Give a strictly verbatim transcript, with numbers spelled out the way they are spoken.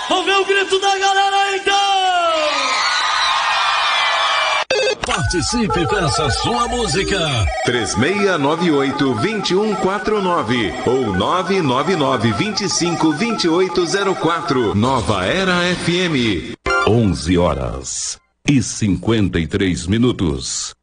Vamos ver o grito da galera então! Participe, peça sua música. três seis nove oito, dois um quatro nove ou nove nove nove, dois cinco, dois oito zero quatro. Nova Era F M. onze horas e cinquenta e três minutos.